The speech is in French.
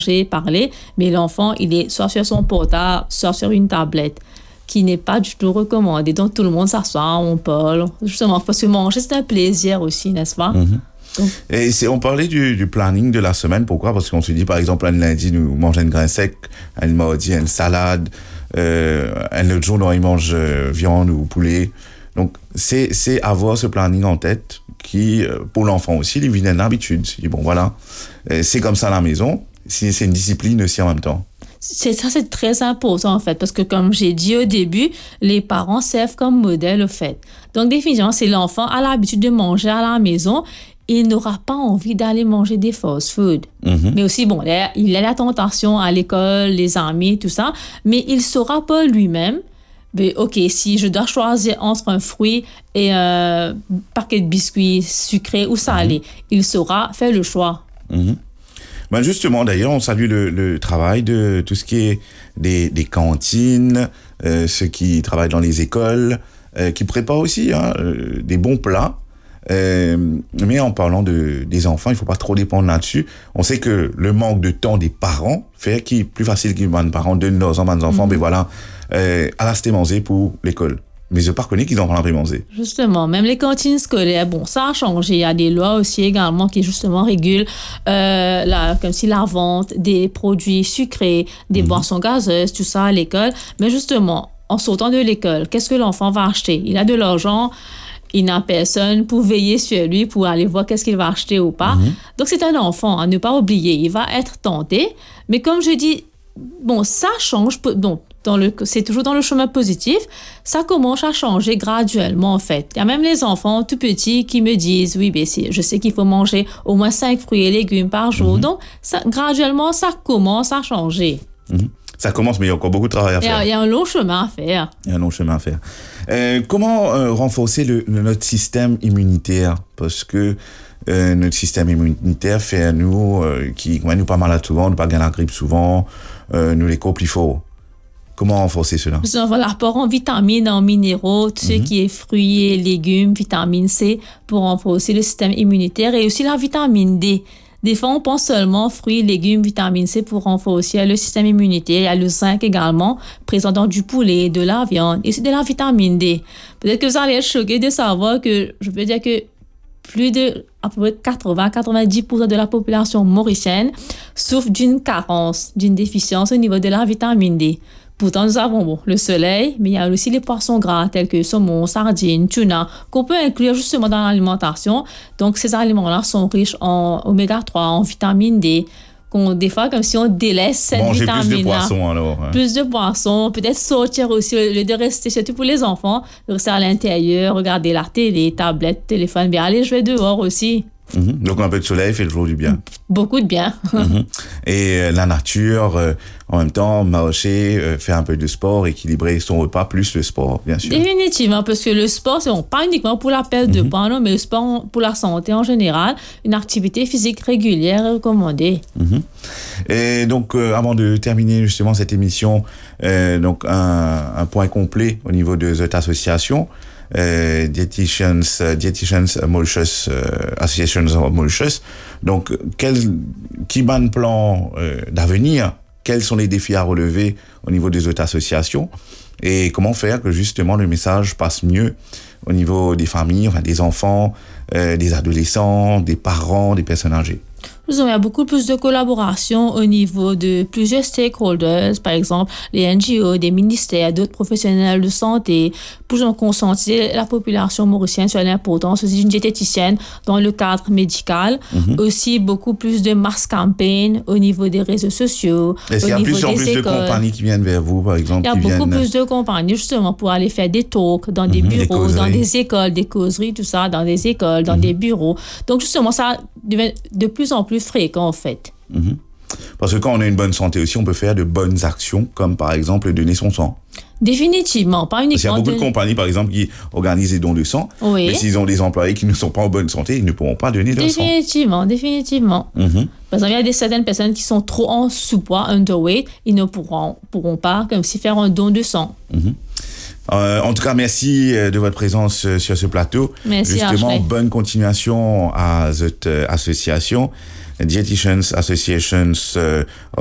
parler, mais l'enfant, il est soit sur son portable, soit sur une tablette, qui n'est pas du tout recommandé. Donc, tout le monde s'assoit, on parle, justement, parce que manger, c'est un plaisir aussi, n'est-ce pas? Et on parlait du planning de la semaine. Pourquoi? Parce qu'on se dit, par exemple, un lundi, nous mangeons une grain sec, un mardi, une salade, un autre jour, nous, ils mangent viande ou poulet. Donc, c'est avoir ce planning en tête qui, pour l'enfant aussi, il devient une habitude. Il dit, bon, voilà, c'est comme ça à la maison. C'est une discipline aussi en même temps. C'est très important, en fait, parce que, comme j'ai dit au début, les parents servent comme modèle, au fait. Donc, définitivement, si l'enfant a l'habitude de manger à la maison, il n'aura pas envie d'aller manger des fast-food. Mais aussi, bon, il a la tentation à l'école, les amis, tout ça, mais il saura pas lui-même, mais OK, si je dois choisir entre un fruit et un paquet de biscuits sucrés ou salés, il saura faire le choix. Ben justement, d'ailleurs, on salue le travail de tout ce qui est des cantines, ceux qui travaillent dans les écoles, qui préparent aussi des bons plats. Mais en parlant des enfants, il faut pas trop dépendre là-dessus. On sait que le manque de temps des parents fait qu'il est plus facile que les parents donnent leurs enfants, mais voilà, à la c'était manger pour l'école. Mais je pas reconnu qu'ils ont rien manger. Justement, même les cantines scolaires, bon, ça a changé. Il y a des lois aussi également qui justement régulent comme si la vente des produits sucrés, des boissons gazeuses, tout ça à l'école. Mais justement, en sortant de l'école, qu'est-ce que l'enfant va acheter? Il a de l'argent, il n'a personne pour veiller sur lui, pour aller voir qu'est-ce qu'il va acheter ou pas. Donc, c'est un enfant, à ne pas oublier. Il va être tenté. Mais comme je dis, bon, ça change. Donc, c'est toujours dans le chemin positif. Ça commence à changer graduellement, en fait. Il y a même les enfants tout petits qui me disent, oui, ben, je sais qu'il faut manger au moins 5 fruits et légumes par jour. Donc, graduellement, ça commence à changer. Ça commence, mais il y a encore beaucoup de travail à faire. Il y a un long chemin à faire. Comment renforcer notre système immunitaire? Parce que notre système immunitaire fait à nous, qui nous pas malade souvent, nous pas gagner la grippe souvent, nous les corps plus forts. Comment renforcer cela? L'apport en vitamines, en minéraux, tout ce qui est fruits et légumes, vitamine C, pour renforcer le système immunitaire, et aussi la vitamine D. Des fois, on pense seulement fruits, légumes, vitamine C pour renforcer le système immunitaire. Il y a le zinc également, présent dans du poulet, de la viande, et aussi de la vitamine D. Peut-être que vous allez être choqué de savoir que je peux dire que plus de à peu près 80-90% de la population mauricienne souffre d'une carence, d'une déficience au niveau de la vitamine D. Pourtant, nous avons le soleil, mais il y a aussi les poissons gras tels que saumon, sardines, tuna, qu'on peut inclure justement dans l'alimentation. Donc, ces aliments-là sont riches en oméga 3, en vitamine D, des fois, comme si on délaisse cette vitamine-là. Manger plus de poissons, alors. Plus de poissons, peut-être sortir aussi, au lieu de rester, surtout pour les enfants, de rester à l'intérieur, regarder la télé, tablette, téléphone, bien aller jouer dehors aussi. Donc un peu de soleil fait le jour du bien. Beaucoup de bien. Et la nature, en même temps, marcher, faire un peu de sport, équilibrer son repas plus le sport, bien sûr. Définitivement, parce que le sport, c'est pas uniquement pour la perte de poids, non, mais le sport pour la santé en général, une activité physique régulière est recommandée. Et donc, avant de terminer justement cette émission, donc un point complet au niveau de cette association. Dietitians Mauritius Associations of Mauritius. Donc, qui ban plan d'avenir? Quels sont les défis à relever au niveau des autres associations? Et comment faire que justement le message passe mieux au niveau des familles, enfin des enfants, des adolescents, des parents, des personnes âgées? Il y a beaucoup plus de collaboration au niveau de plusieurs stakeholders, par exemple les NGO, des ministères, d'autres professionnels de santé, pour conscientiser la population mauricienne sur l'importance aussi d'une diététicienne dans le cadre médical. Aussi beaucoup plus de mass campaign au niveau des réseaux sociaux, Est-ce qu'il y a plus en plus de compagnies qui viennent vers vous, par exemple? Il y a beaucoup plus de compagnies justement pour aller faire des talks dans des bureaux, dans des écoles, des causeries, tout ça, dans des écoles, dans des bureaux. Donc justement, ça devient de plus en plus fréquent en fait. Parce que quand on a une bonne santé aussi, on peut faire de bonnes actions, comme par exemple donner son sang. Définitivement, pas uniquement. Parce qu'il y a beaucoup de compagnies, par exemple, qui organisent des dons de sang, mais s'ils ont des employés qui ne sont pas en bonne santé, ils ne pourront pas donner leur sang. Définitivement. Par exemple, il y a certaines personnes qui sont trop en sous-poids, underweight, ils ne pourront pas comme si faire un don de sang. En tout cas, merci de votre présence sur ce plateau. Merci, justement, Ashley. bonne continuation à cette association. Dietitians Associations